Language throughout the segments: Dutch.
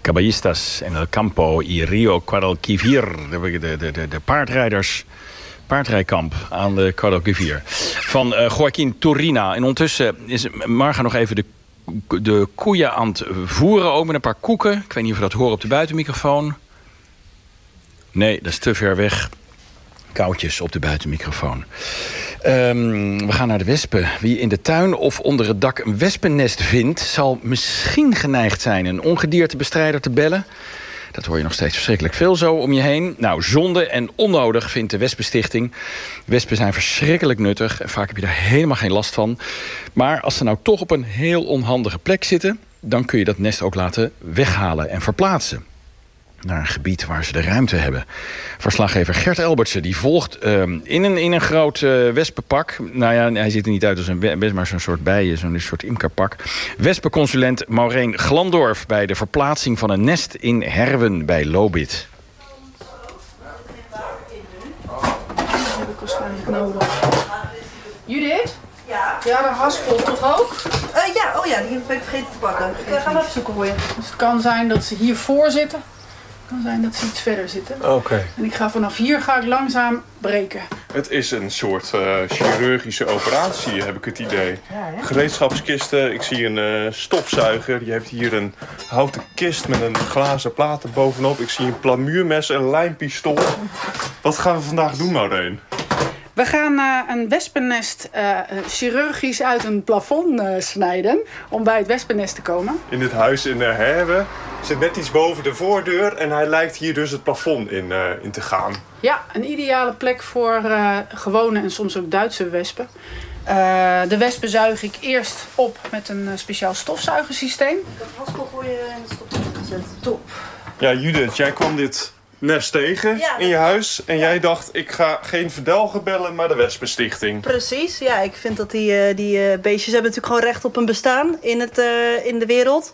Caballistas en el campo y Rio Guadalquivir. De paardrijkamp aan de Guadalquivir. Van Joaquín Turina. En ondertussen is Marga nog even de koeien aan het voeren. Ook met een paar koeken. Ik weet niet of we dat horen op de buitenmicrofoon. Nee, dat is te ver weg. Koutjes op de buitenmicrofoon. We gaan naar de wespen. Wie in de tuin of onder het dak een wespennest vindt, zal misschien geneigd zijn een ongediertebestrijder te bellen. Dat hoor je nog steeds verschrikkelijk veel zo om je heen. Nou, zonde en onnodig vindt de Wespenstichting. Wespen zijn verschrikkelijk nuttig en vaak heb je daar helemaal geen last van. Maar als ze nou toch op een heel onhandige plek zitten, dan kun je dat nest ook laten weghalen en verplaatsen naar een gebied waar ze de ruimte hebben. Verslaggever Gert Elbertsen die volgt in een groot wespenpak. Nou ja, hij ziet er niet uit als een wesp, maar zo'n soort bijen, zo'n soort imkerpak. Wespenconsulent Maureen Glandorf bij de verplaatsing van een nest in Herwen bij Lobith. Dat heb ik waarschijnlijk nodig. Judith? Ja? Ja, de haspel toch ook? Ja, die ben ik vergeten te pakken. Ik ga hem even zoeken voor je. Dus het kan zijn dat ze hiervoor zitten. Het kan zijn dat ze iets verder zitten. Oké. En vanaf hier ga ik langzaam breken. Het is een soort chirurgische operatie, heb ik het idee. Ja, Gereedschapskisten, ik zie een stofzuiger. Je hebt hier een houten kist met een glazen plaat er bovenop. Ik zie een plamuurmes, een lijmpistool. Wat gaan we vandaag doen, Maureen? We gaan een wespennest chirurgisch uit een plafond snijden om bij het wespennest te komen. In dit huis in Herwen zit net iets boven de voordeur en hij lijkt hier dus het plafond in te gaan. Ja, een ideale plek voor gewone en soms ook Duitse wespen. De wespen zuig ik eerst op met een speciaal stofzuigersysteem. Dat haspel voor je in de stopzak gezet. Top. Ja, Judith, jij kwam dit nest tegen in je huis en jij dacht, ik ga geen verdelger bellen, maar de Wespenstichting. Precies, ja, ik vind dat die beestjes hebben natuurlijk gewoon recht op een bestaan in de wereld.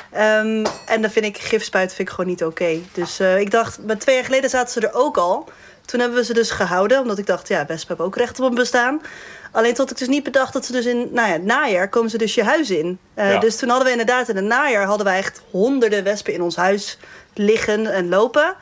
En dan vind ik gifspuiten gewoon niet oké. Dus ik dacht, maar 2 jaar geleden zaten ze er ook al. Toen hebben we ze dus gehouden, omdat ik dacht, ja, wespen hebben ook recht op een bestaan. Alleen tot ik dus niet bedacht dat ze dus in het najaar komen ze dus je huis in. Dus toen hadden we inderdaad in het najaar echt honderden wespen in ons huis liggen en lopen.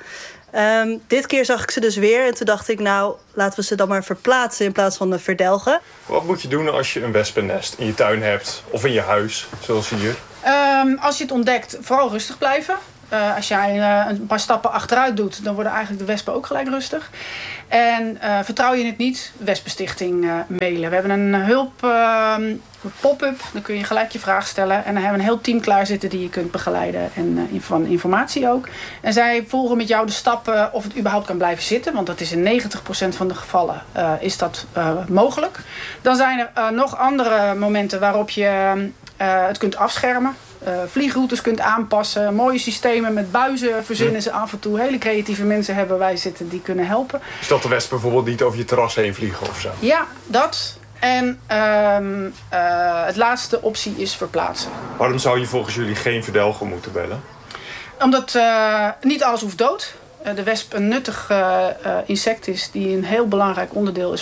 Dit keer zag ik ze dus weer en toen dacht ik, nou, laten we ze dan maar verplaatsen in plaats van verdelgen. Wat moet je doen als je een wespennest in je tuin hebt of in je huis, zoals hier? Als je het ontdekt, vooral rustig blijven. Als jij een paar stappen achteruit doet, dan worden eigenlijk de wespen ook gelijk rustig. En vertrouw je het niet, Wespenstichting mailen. We hebben een hulp pop-up, dan kun je gelijk je vraag stellen. En dan hebben we een heel team klaar zitten die je kunt begeleiden en van informatie ook. En zij volgen met jou de stappen of het überhaupt kan blijven zitten. Want dat is in 90% van de gevallen is dat mogelijk. Dan zijn er nog andere momenten waarop je het kunt afschermen. Vliegroutes kunt aanpassen. Mooie systemen met buizen verzinnen ze af en toe. Hele creatieve mensen hebben wij zitten die kunnen helpen. Dus dat de wespen bijvoorbeeld niet over je terras heen vliegen of zo? Ja, dat. En het laatste optie is verplaatsen. Waarom zou je volgens jullie geen verdelger moeten bellen? Omdat niet alles hoeft dood. De wesp een nuttig insect is die een heel belangrijk onderdeel is